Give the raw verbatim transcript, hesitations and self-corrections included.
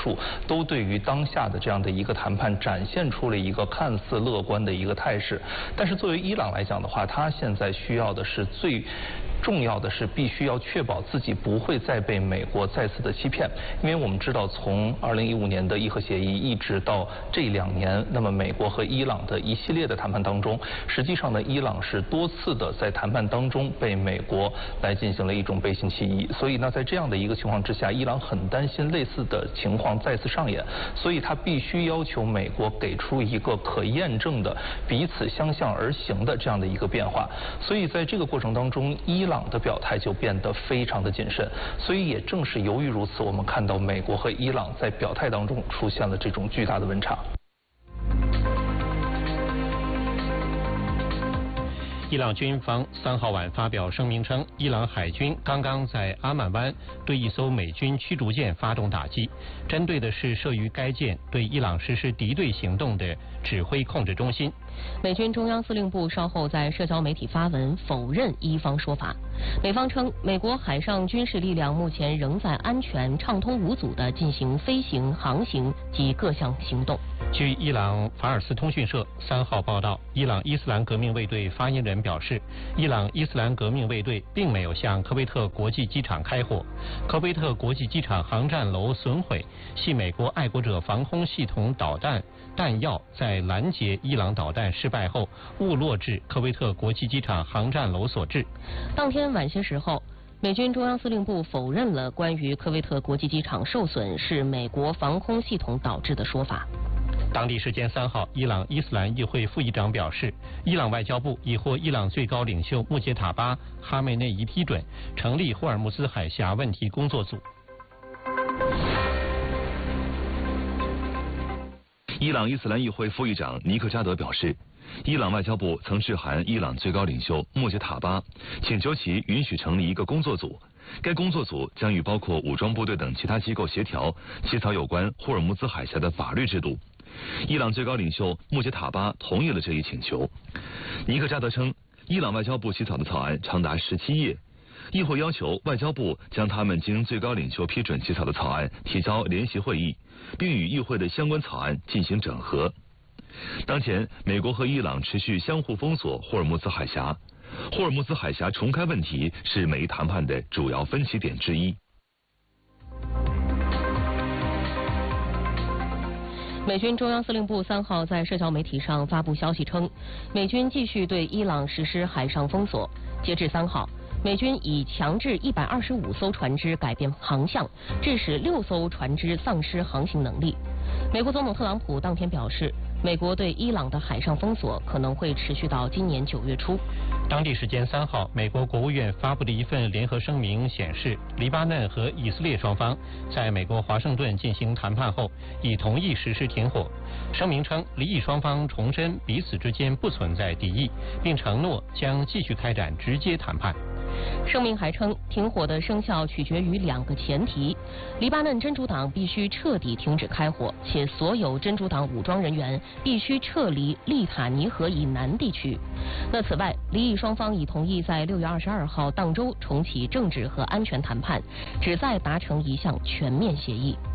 述，都对于当下的这样的一个谈判展现出了一个看似乐观的一个态势。但是作为伊朗来讲的话，它现在需要的是最重要的是必须要确保自己不会再被美国再次的欺骗，因为我们知道从二零一五年的伊核协议一直到这两年，那么美国和伊朗的一系列的谈判当中，实际上呢，伊朗是多次的在谈判当中被美国来进行了一种背信弃义，所以呢，在这样的一个情况之下，伊朗很担心类似的情况再次上演，所以他必须要求美国给出一个可验证的彼此相向而行的这样的一个变化，所以在这个过程当中，伊朗的表态就变得非常的谨慎，所以也正是由于如此，我们看到美国和伊朗在表态当中出现了这种巨大的温差。 伊朗军方三号晚发表声明称，伊朗海军刚刚在阿曼湾对一艘美军驱逐舰发动打击，针对的是设于该舰对伊朗实施敌对行动的指挥控制中心。 美军中央司令部稍后在社交媒体发文否认伊方说法。美方称，美国海上军事力量目前仍在安全、畅通无阻地进行飞行、航行及各项行动。 据伊朗法尔斯通讯社三号报道，伊朗伊斯兰革命卫队发言人表示，伊朗伊斯兰革命卫队并没有向科威特国际机场开火，科威特国际机场航站楼损毁系美国爱国者防空系统导弹弹药在拦截伊朗导弹失败后误落至科威特国际机场航站楼所致。 当天晚些时候，美军中央司令部否认了关于科威特国际机场受损是美国防空系统导致的说法。 当地时间三号，伊朗伊斯兰议会副议长表示，伊朗外交部已获伊朗最高领袖穆杰塔巴·哈梅内伊批准，成立霍尔木兹海峡问题工作组。 伊朗伊斯兰议会副议长尼克扎德表示，伊朗外交部曾致函伊朗最高领袖穆杰塔巴，请求其允许成立一个工作组。该工作组将与包括武装部队等其他机构协调，起草有关霍尔木兹海峡的法律制度。伊朗最高领袖穆杰塔巴同意了这一请求。尼克扎德称，伊朗外交部起草的草案长达十七页，议会要求外交部将他们经最高领袖批准起草的草案提交联席会议，并与议会的相关草案进行整合。当前，美国和伊朗持续相互封锁霍尔木兹海峡，霍尔木兹海峡重开问题是美伊谈判的主要分歧点之一。 美军中央司令部三号在社交媒体上发布消息称，美军继续对伊朗实施海上封锁。截至三号，美军已强制一百二十五艘船只改变航向，致使六艘船只丧失航行能力。美国总统特朗普当天表示，美国对伊朗的海上封锁可能会持续到今年九月初。 当地时间三号，美国国务院发布的一份联合声明显示，黎巴嫩和以色列双方在美国华盛顿进行谈判后，已同意实施停火。声明称，黎以双方重申彼此之间不存在敌意，并承诺将继续开展直接谈判。 声明还称，停火的生效取决于两个前提：黎巴嫩真主党必须彻底停止开火，且所有真主党武装人员必须撤离利塔尼河以南地区。那此外，黎以双方已同意在六月二十二号当周重启政治和安全谈判，旨在达成一项全面协议。